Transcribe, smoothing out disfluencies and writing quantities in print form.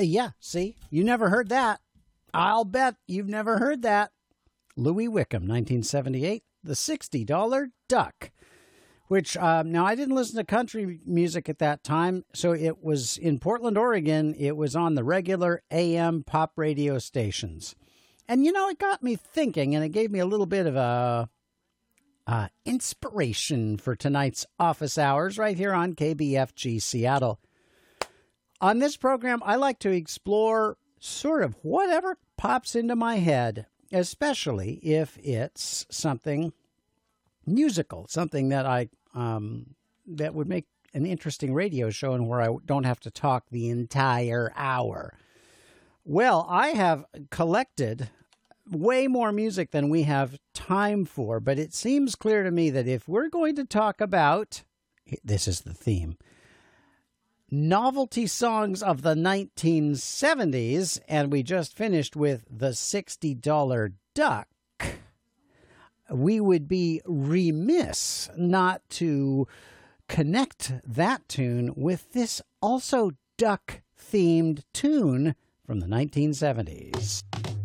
Yeah, see? You never heard that. I'll bet you've never heard that. Louis Wickham, 1978, The $60 Duck, which, now I didn't listen to country music at that time, so it was in Portland, Oregon. It was on the regular AM pop radio stations. And, it got me thinking, and it gave me a little bit of a inspiration for tonight's office hours right here on KBFG Seattle. On this program, I like to explore sort of whatever pops into my head, especially if it's something musical, something that that would make an interesting radio show and where I don't have to talk the entire hour. Well, I have collected way more music than we have time for, but it seems clear to me that if we're going to talk about, this is the theme, novelty songs of the 1970s, and we just finished with the $60 Duck, we would be remiss not to connect that tune with this also duck-themed tune from the 1970s.